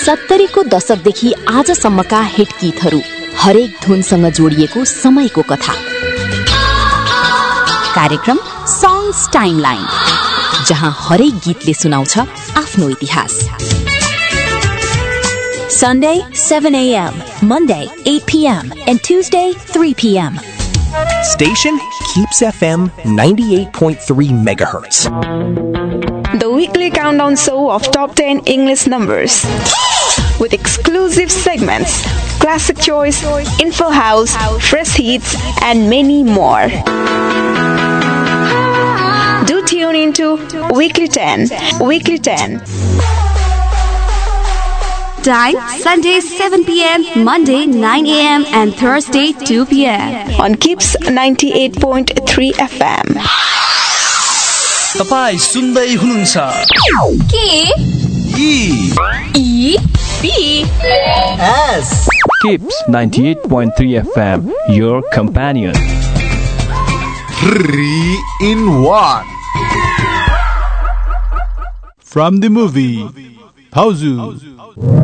70 को दशकदेखि आजसम्मका हिट गीतहरू, हरेक धुनसँग जोडिएको समयको कथा। कार्यक्रम सङ्ग्स टाइमलाइन, जहाँ हरेक गीतले सुनाउँछ आफ्नो इतिहास। Sunday 7 a.m., Monday 8 p.m. and Tuesday 3 p.m. Station Keeps FM 98.3 megahertz. The weekly countdown show of top 10 English numbers. With exclusive segments, classic choice, info house, fresh hits, and many more. Do tune into Weekly 10. Weekly 10. Time Sunday 7 p.m., Monday 9 a.m. and Thursday 2 p.m. on Keeps 98.3 FM. तपाईं सुन्दै हुनुहुन्छ Keeps 98.3 FM, your companion. 3 in 1. From the movie Pauzu.